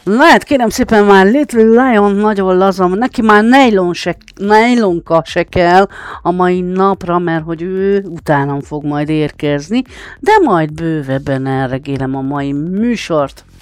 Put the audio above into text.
Lehet kérem szépen már Little Lion nagyon laza, neki már nejlonka se kell a mai napra, mert hogy ő utánam fog majd érkezni, de majd bővebben elregélem a mai műsort.